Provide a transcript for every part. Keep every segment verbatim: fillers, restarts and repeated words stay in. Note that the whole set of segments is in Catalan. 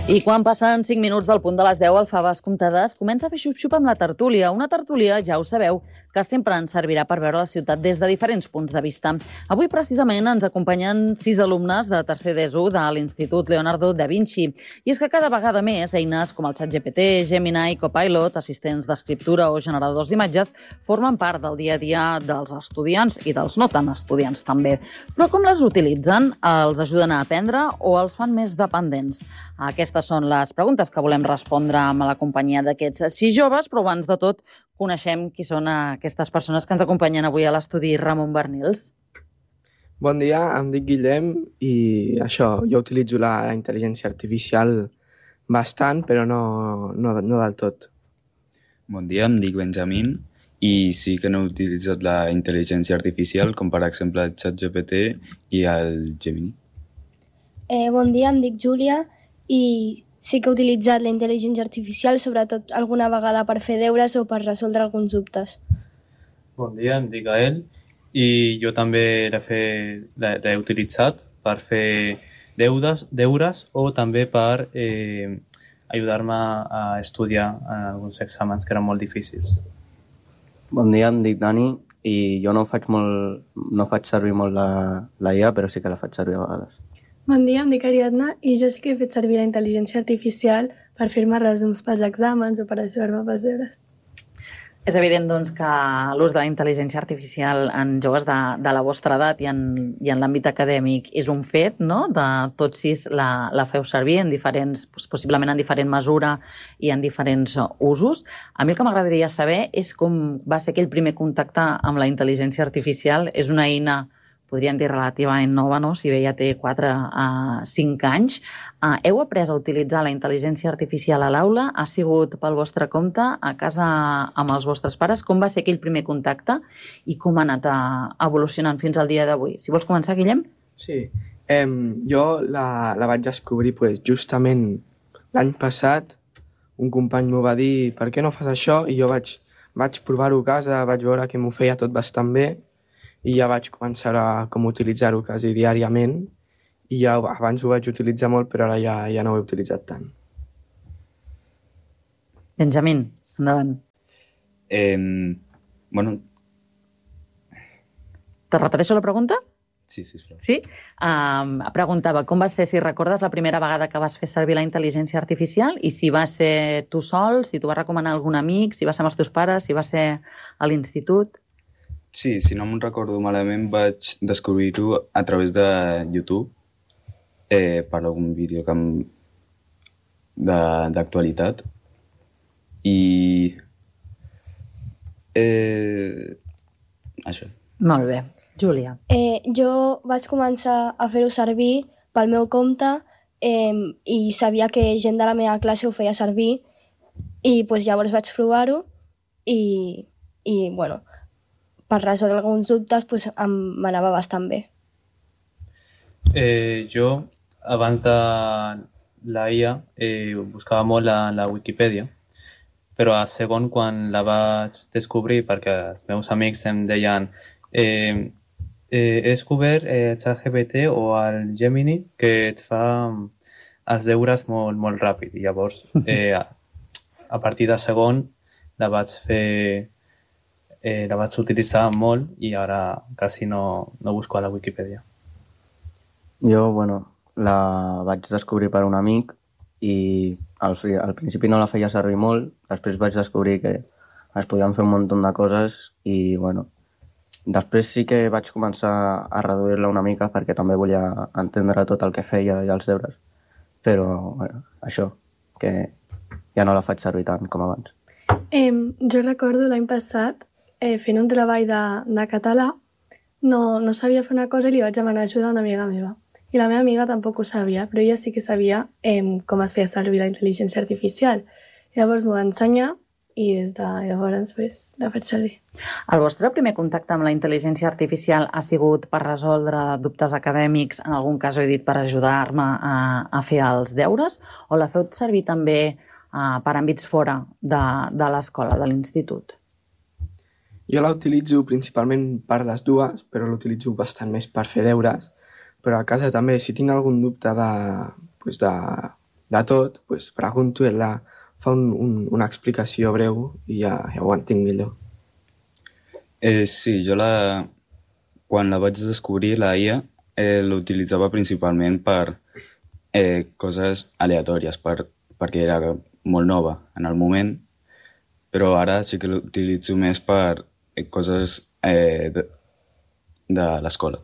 I quan passen cinc minuts del punt de les deu, el Faves Comptades comença a fer xup-xup amb la tertúlia. Una tertúlia, ja ho sabeu, que sempre ens servirà per veure la ciutat des de diferents punts de vista. Avui, precisament, ens acompanyen sis alumnes de tercer d'ESO de l'Institut Leonardo da Vinci. I és que cada vegada més eines com el ChatGPT, Gemini, Copilot, assistents d'escriptura o generadors d'imatges formen part del dia a dia dels estudiants i dels no tan estudiants també. Però com les utilitzen? Els ajuden a aprendre o els fan més dependents? Aquestes són les preguntes que volem respondre amb la companyia d'aquests sis joves, però abans de tot coneixem qui són aquestes persones que ens acompanyen avui a l'estudi. Ramon Bernils. Bon dia, em dic Guillem i això, jo utilitzo la intel·ligència artificial bastant, però no, no, no del tot. Bon dia, em dic Benjamín i sí que no he utilitzat la intel·ligència artificial, com per exemple el ChatGPT i el Gemini. Eh, bon dia, em dic Júlia i sí que he utilitzat la intel·ligència artificial, sobretot alguna vegada per fer deures o per resoldre alguns dubtes. Bon dia, em dic Gael i jo també l'he utilitzat per fer deures, deures o també per eh, ajudar-me a estudiar en alguns exàmens que eren molt difícils. Bon dia, em dic Dani i jo no faig, molt, no faig servir molt la, la I A, però sí que la faig servir a vegades. Bon dia, em dic Ariadna i jo sí que he fet servir la intel·ligència artificial per fer-me resums pels exàmens o per ajudar-me pels deures. És evident doncs, que l'ús de la intel·ligència artificial en joves de, de la vostra edat i en, i en l'àmbit acadèmic és un fet, no? De tots sis la, la feu servir en diferents, possiblement en diferent mesura i en diferents usos. A mi el que m'agradaria saber és com va ser aquell primer contacte amb la intel·ligència artificial. És una eina, podríem dir, relativament nova, no? Si bé ja té quatre a cinc anys. Uh, heu après a utilitzar la intel·ligència artificial a l'aula? Ha sigut pel vostre compte, a casa amb els vostres pares? Com va ser aquell primer contacte i com ha anat uh, evolucionant fins al dia d'avui? Si vols començar, Guillem? Sí, eh, jo la, la vaig descobrir pues, justament l'any passat. Un company m'ho va dir, per què no fas això? I jo vaig, vaig provar-ho a casa, vaig veure que m'ho feia tot bastant bé i ja vaig començar a com utilitzar-ho quasi diàriament i ja abans ho vaig utilitzar molt, però ara ja, ja no ho he utilitzat tant. Benjamín, endavant. Eh, bueno... Te repeteixo la pregunta? Sí, sisplau. Sí? Um, preguntava com va ser, si recordes, la primera vegada que vas fer servir la intel·ligència artificial i si va ser tu sol, si t'ho va recomanar algun amic, si va ser amb els teus pares, si va ser a l'institut... Sí, si no me'n recordo malament, vaig descobrir-ho a través de YouTube eh, per algun vídeo que em... d'actualitat i eh... això. Molt bé. Júlia. Eh, jo vaig començar a fer-ho servir pel meu compte eh, i sabia que gent de la meva classe ho feia servir i pues, llavors vaig provar-ho i, i bueno, per resoldre alguns dubtes pues, m'anava bastant bé. Eh, jo, abans de la I A, eh, buscava molt la, la Wikipedia, però a segon, quan la vaig descobrir, perquè els meus amics em deien eh, eh, he descobert eh, el ChatGPT o el Gemini que et fa els deures molt, molt ràpid. I llavors, eh, a, a partir de segon, la vaig fer... Eh, la vaig utilitzar molt i ara quasi no, no busco a la Wikipedia. Jo, bueno, la vaig descobrir per un amic i al, al principi no la feia servir molt, després vaig descobrir que es podien fer un munt de coses i, bueno, després sí que vaig començar a reduir-la una mica perquè també volia entendre tot el que feia i els deures, però, bueno, això, que ja no la faig servir tant com abans. Eh, jo recordo l'any passat Eh, fent un treball de, de català, no, no sabia fer una cosa i li vaig demanar ajuda a una amiga meva. I la meva amiga tampoc ho sabia, però ella sí que sabia eh, com es feia servir la intel·ligència artificial. Llavors m'ho va ensenyar i des de llavors pues, la faig servir. El vostre primer contacte amb la intel·ligència artificial ha sigut per resoldre dubtes acadèmics, en algun cas ho he dit per ajudar-me a, a fer els deures, o la feu servir també uh, per àmbits fora de, de l'escola, de l'institut? Jo la utilitzo principalment per les dues, però l'utilitzo bastant més per fer deures, però a casa també, si tinc algun dubte de, pues de de tot, pues, pregunto i ella fa un, un, una explicació breu i ja, ja ho entenc millor. Eh, sí, jo la... quan la vaig descobrir, la I A, eh, l'utilitzava principalment per eh, coses aleatòries, per, perquè era molt nova en el moment, però ara sí que l'utilitzo més per eh, coses eh, de, de l'escola.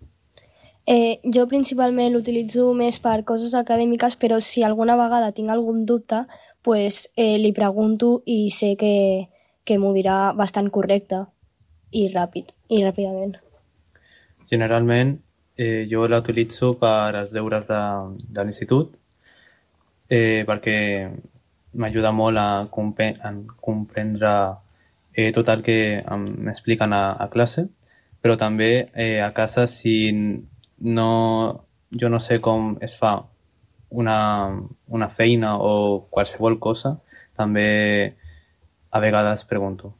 Eh, jo principalment l'utilitzo més per coses acadèmiques, però si alguna vegada tinc algun dubte, pues, eh, li pregunto i sé que, que m'ho dirà bastant correcte i ràpid, i ràpidament. Generalment, eh, jo la utilitzo per als deures de, de l'institut, eh, perquè m'ajuda molt a, compre a comprendre eh, tot el que m'expliquen a, a classe, però també eh, a casa, si no, jo no sé com es fa una, una feina o qualsevol cosa, també a vegades pregunto.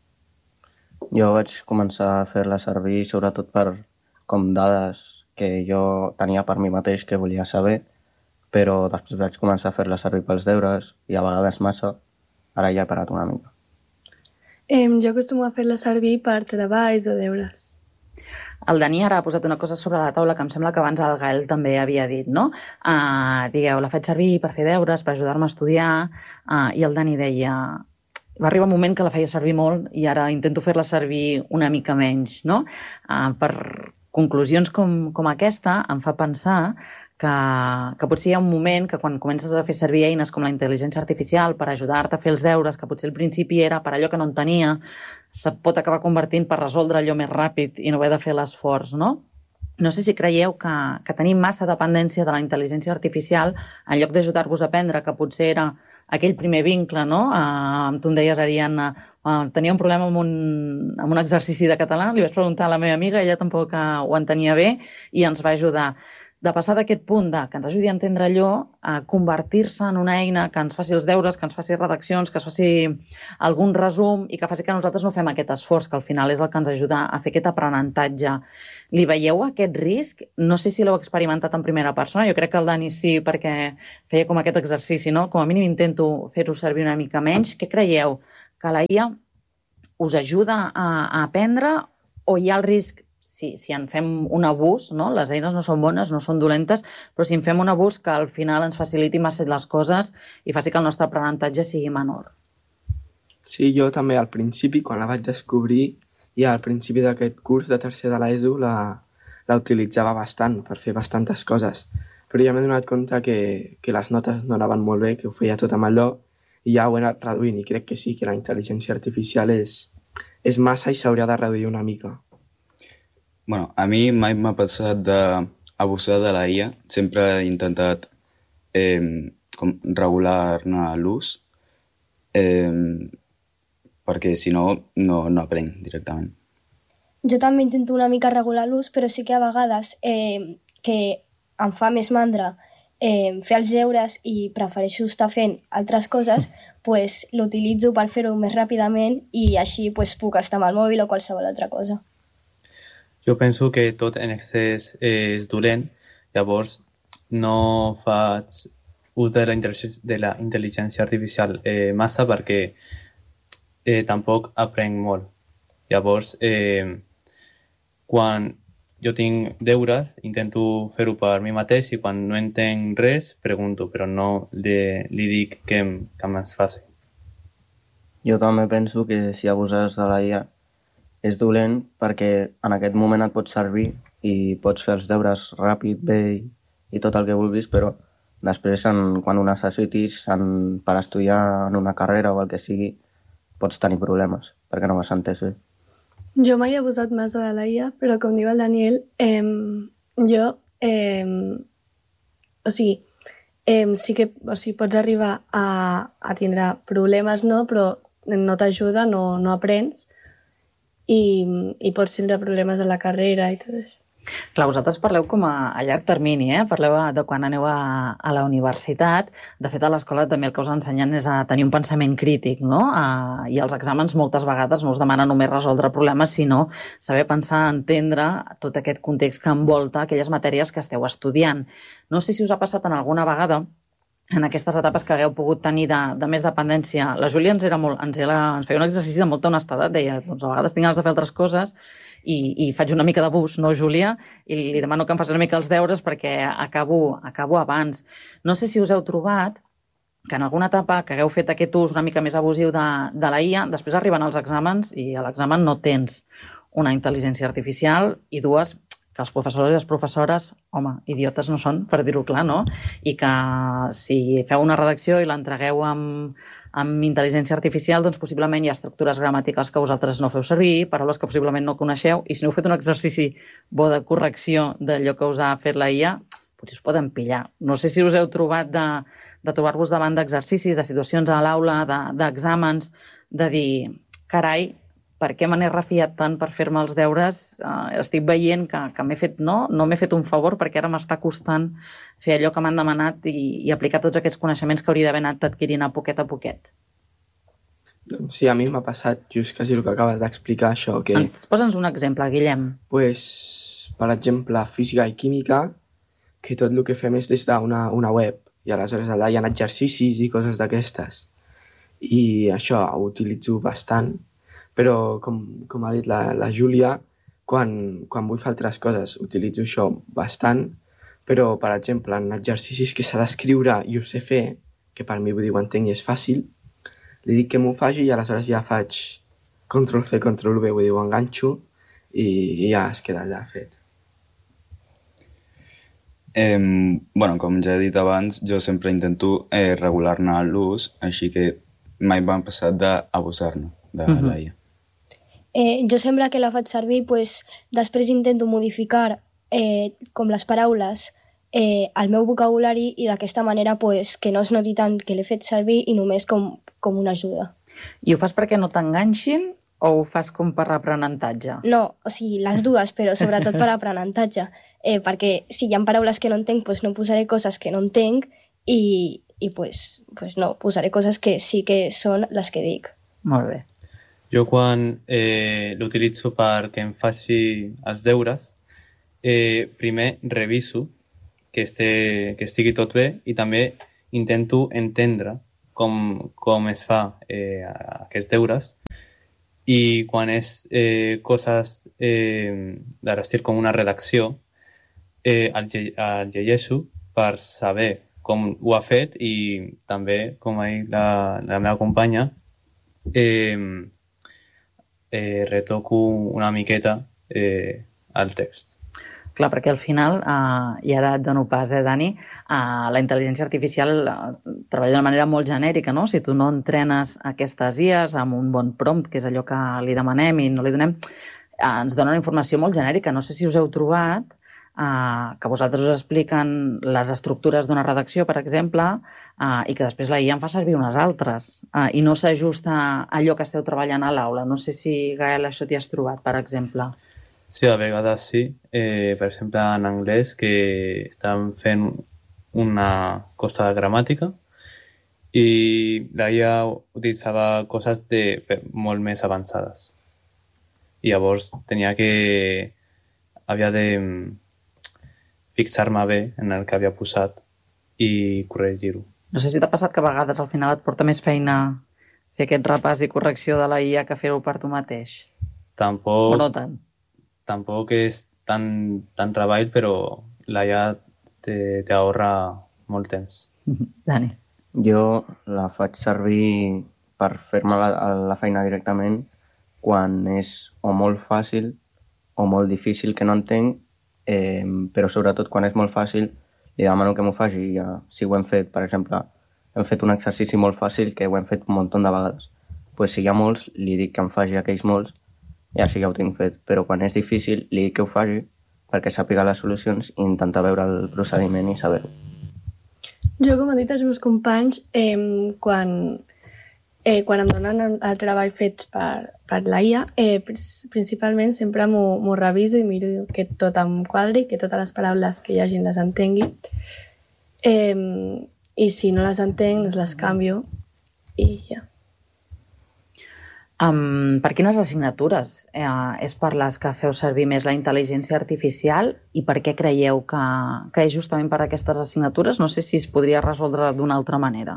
Jo vaig començar a fer-la servir sobretot per com dades que jo tenia per mi mateix que volia saber, però després vaig començar a fer-la servir pels deures i a vegades massa. Ara ja he parat una mica. Eh, jo acostumo a fer-la servir per treballs o deures. El Dani ara ha posat una cosa sobre la taula que em sembla que abans el Gael també havia dit, no? Uh, digueu, la faig servir per fer deures, per ajudar-me a estudiar, uh, i el Dani deia... Va arribar un moment que la feia servir molt i ara intento fer-la servir una mica menys, no? Uh, per conclusions com, com aquesta em fa pensar que, que potser hi ha un moment que quan comences a fer servir eines com la intel·ligència artificial per ajudar-te a fer els deures, que potser al principi era per allò que no en tenia, se pot acabar convertint per resoldre allò més ràpid i no haver de fer l'esforç, no? No sé si creieu que, que tenim massa dependència de la intel·ligència artificial en lloc d'ajudar-vos a aprendre, que potser era aquell primer vincle, no? Uh, tu em deies, Ariadna, uh, tenia un problema amb un, amb un exercici de català, li vaig preguntar a la meva amiga, ella tampoc uh, ho entenia bé i ens va ajudar. De passar d'aquest punt de que ens ajudi a entendre allò a convertir-se en una eina que ens faci els deures, que ens faci redaccions, que es faci algun resum i que faci que nosaltres no fem aquest esforç, que al final és el que ens ajuda a fer aquest aprenentatge. Li veieu aquest risc? No sé si l'heu experimentat en primera persona, jo crec que el Dani sí, perquè feia com aquest exercici, no? Com a mínim intento fer-ho servir una mica menys. Què creieu? Que la I A us ajuda a, a aprendre o hi ha el risc, si, si en fem un abús, no? Les eines no són bones, no són dolentes, però si en fem un abús que al final ens faciliti massa les coses i faci que el nostre aprenentatge sigui menor? Sí, jo també al principi, quan la vaig descobrir, i al principi d'aquest curs de tercer de l'ESO la, la utilitzava bastant per fer bastantes coses, però ja m'he donat compte que, que les notes no anaven molt bé, que ho feia tot amb allò, i ja ho he anat reduint, i crec que sí, que la intel·ligència artificial és, és massa i s'hauria de reduir una mica. Bueno, a mi mai m'ha passat d'abusar de la I A, sempre he intentat eh, com regular-ne l'ús, eh, perquè si no, no, no aprenc directament. Jo també intento una mica regular l'ús, però sí que a vegades eh, que em fa més mandra eh, fer els deures i prefereixo estar fent altres coses, pues, l'utilitzo per fer-ho més ràpidament i així pues, puc estar amb el mòbil o qualsevol altra cosa. Jo penso que tot en excés és dolent, llavors no faig ús de la intel·ligència, de la intel·ligència artificial eh, massa perquè eh, tampoc aprenc molt. Llavors, eh, quan jo tinc deures, intento fer-ho per mi mateix i quan no entenc res, pregunto, però no li, li dic que, que me'ns faci. Jo també penso que si abuses de la I A és dolent perquè en aquest moment et pot servir i pots fer els deures ràpid, bé i, i tot el que vulguis, però després en, quan ho necessitis en, per estudiar en una carrera o el que sigui, pots tenir problemes perquè no ho has entès bé. Jo mai he abusat massa de la I A, però com diu el Daniel, eh, jo, eh, o sigui, eh, sí que o sigui, pots arribar a, a tindre problemes, no? Però no t'ajuda, no, no aprens i, i pots tindre problemes a la carrera i tot això. Clar, vosaltres parleu com a, a llarg termini, eh? Parleu de quan aneu a, a la universitat. De fet, a l'escola també el que us ensenyen és a tenir un pensament crític, no? A, I els exàmens moltes vegades no us demanen només resoldre problemes, sinó saber pensar, entendre tot aquest context que envolta aquelles matèries que esteu estudiant. No sé si us ha passat en alguna vegada en aquestes etapes que hagueu pogut tenir de, de més dependència. La Júlia ens, era molt, ens, era, ens feia un exercici de molta honestedat, deia, doncs a vegades tinc ganes de fer altres coses i, i faig una mica d'abús, no, Júlia? I li demano que em faci una mica els deures perquè acabo, acabo abans. No sé si us heu trobat que en alguna etapa que hagueu fet aquest ús una mica més abusiu de, de la I A, després arriben els exàmens i a l'examen no tens una intel·ligència artificial i dues, que els professors i les professores, home, idiotes no són, per dir-ho clar, no? I que si feu una redacció i l'entregueu amb, amb intel·ligència artificial, doncs possiblement hi ha estructures gramaticals que vosaltres no feu servir, paraules que possiblement no coneixeu, i si no heu fet un exercici bo de correcció d'allò que us ha fet la I A, potser us poden pillar. No sé si us heu trobat de, de trobar-vos davant d'exercicis, de situacions a l'aula, d'exàmens, de, de dir, carai, per què me n'he refiat tant per fer-me els deures? Uh, estic veient que, que m'he fet, no, no m'he fet un favor perquè ara m'està costant fer allò que m'han demanat i, i aplicar tots aquests coneixements que hauria d'haver anat adquirint a poquet a poquet. Doncs sí, a mi m'ha passat just quasi el que acabes d'explicar, això. Que, Posa'ns un exemple, Guillem. Pues, per exemple, física i química, que tot el que fem és des d'una una web i aleshores allà hi ha exercicis i coses d'aquestes. I això ho utilitzo bastant, però com, com ha dit la, la Júlia, quan, quan vull fer altres coses utilitzo això bastant, però, per exemple, en exercicis que s'ha d'escriure i ho sé fer, que per mi vull dir ho entenc i és fàcil, li dic que m'ho faci i aleshores ja faig control C, control V, vull dir, ho enganxo i, i ja es queda allà fet. Eh, bueno, com ja he dit abans, jo sempre intento eh, regular-ne l'ús, així que mai m'ha passat d'abusar-ne de uh-huh. la I A. Eh, jo sempre que la faig servir, pues, després intento modificar eh, com les paraules eh, al meu vocabulari i d'aquesta manera pues, que no es noti tant que l'he fet servir i només com, com una ajuda. I ho fas perquè no t'enganxin o ho fas com per aprenentatge? No, o sigui, les dues, però sobretot per aprenentatge. Eh, perquè si hi ha paraules que no entenc, pues no posaré coses que no entenc i, i pues, pues no, posaré coses que sí que són les que dic. Molt bé. Jo quan eh, l'utilitzo perquè em faci els deures, eh, primer reviso que, este, que estigui tot bé i també intento entendre com, com es fa eh, aquests deures i quan és eh, coses eh, de l'estil com una redacció, eh, el, el llegeixo per saber com ho ha fet i també, com ha dit la, la meva companya, eh, eh, retoco una miqueta eh, el text. Clar, perquè al final, eh, i ara et dono pas, eh, Dani, eh, la intel·ligència artificial eh, treballa d'una manera molt genèrica, no? Si tu no entrenes aquestes I As amb un bon prompt, que és allò que li demanem i no li donem, eh, ens dona una informació molt genèrica. No sé si us heu trobat eh, que vosaltres us expliquen les estructures d'una redacció, per exemple, eh, i que després la I A en fa servir unes altres eh, i no s'ajusta a allò que esteu treballant a l'aula. No sé si, Gael, això t'hi has trobat, per exemple. Sí, a vegades sí. Eh, per exemple, en anglès, que estan fent una cosa de gramàtica i la I A utilitzava coses de, molt més avançades. I llavors tenia que... havia de fixar-me bé en el que havia posat i corregir-ho. No sé si t'ha passat que a vegades al final et porta més feina fer aquest repàs i correcció de la I A que fer-ho per tu mateix. Tampoc... O no tant? Tampoc és tan, tan treball, però la I A t'ahorra molt temps. Dani. Jo la faig servir per fer-me la, la feina directament quan és o molt fàcil o molt difícil que no entenc, eh, però sobretot quan és molt fàcil li demano que m'ho faci. Ja, si ho hem fet, per exemple, hem fet un exercici molt fàcil que ho hem fet un munt de vegades. Pues si hi ha molts, li dic que em faci aquells molts i així ja ho tinc fet. Però quan és difícil, li dic que ho faci perquè sàpiga les solucions i intentar veure el procediment i saber-ho. Jo, com han dit els meus companys, eh, quan, eh, quan em donen el, el treball fet per, per la I A, eh, principalment sempre m'ho reviso i miro que tot em quadri, que totes les paraules que hi hagi les entengui. Eh, I si no les entenc, les canvio i ja. Um, per quines assignatures? Eh, és per les que feu servir més la intel·ligència artificial i per què creieu que, que és justament per aquestes assignatures? No sé si es podria resoldre d'una altra manera.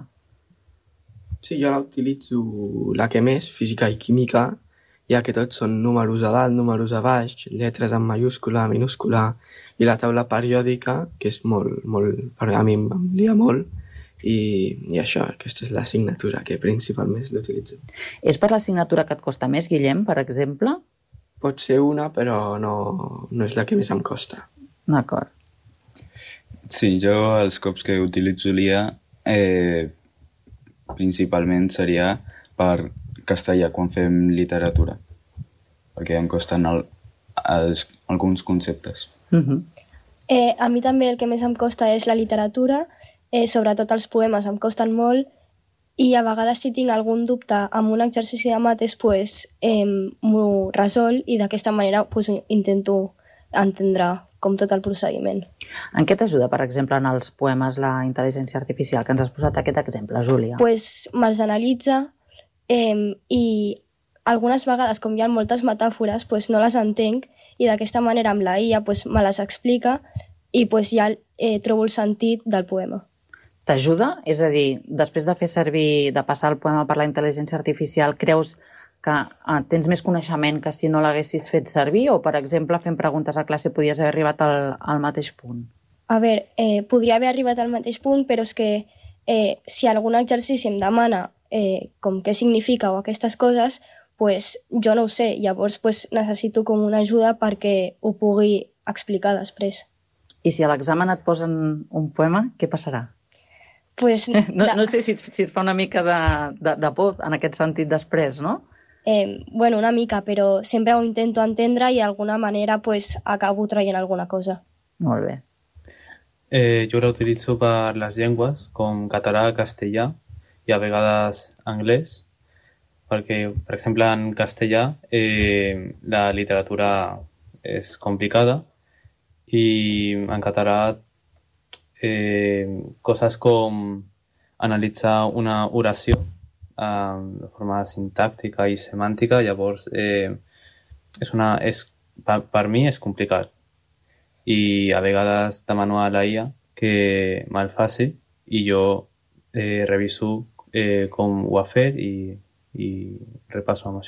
Sí, jo la utilitzo la que més, física i química, ja que tots són números a dalt, números a baix, lletres en mayúscula, minúscula, i la taula periòdica, que és molt, molt, per a mi em lia molt, i, i això, aquesta és l'assignatura que principalment l'utilitzo. És per l'assignatura que et costa més, Guillem, per exemple? Pot ser una, però no, no és la que més em costa. D'acord. Sí, jo els cops que utilitzo l'I A eh, principalment seria per castellà quan fem literatura, perquè em costen el, els, alguns conceptes. Uh-huh. Eh, a mi també el que més em costa és la literatura, eh, sobretot els poemes em costen molt, i a vegades si tinc algun dubte amb un exercici de mates, pues, eh, m'ho resol i d'aquesta manera pues, intento entendre com tot el procediment. En què t'ajuda, per exemple, en els poemes la intel·ligència artificial? Que ens has posat aquest exemple, Júlia. Pues, me'ls analitza eh, i algunes vegades, com hi ha moltes metàfores, pues, no les entenc i d'aquesta manera amb la I A pues, me les explica i pues, ja eh, trobo el sentit del poema. T'ajuda? És a dir, després de fer servir, de passar el poema per la intel·ligència artificial, creus que eh, tens més coneixement que si no l'haguessis fet servir o, per exemple, fent preguntes a classe podies haver arribat al, al mateix punt? A veure, eh, podria haver arribat al mateix punt, però és que eh, si algun exercici em demana eh, com què significa o aquestes coses, pues, jo no ho sé. Llavors pues, necessito com una ajuda perquè ho pugui explicar després. I si a l'examen et posen un poema, què passarà? Pues, no, no sé si, si et fa una mica de, de, de por en aquest sentit després, no? Eh, bueno, una mica, però sempre ho intento entendre i d'alguna manera pues, acabo traient alguna cosa. Molt bé. Eh, jo l'utilitzo per les llengües, com català, castellà i a vegades anglès, perquè, per exemple, en castellà eh, la literatura és complicada i en català eh, coses com analitzar una oració eh, de forma sintàctica i semàntica, llavors eh, és una, és, per, per mi és complicat i a vegades demano a la I A que me'l faci i jo eh, reviso eh, com ho ha fet i, i repasso amb això.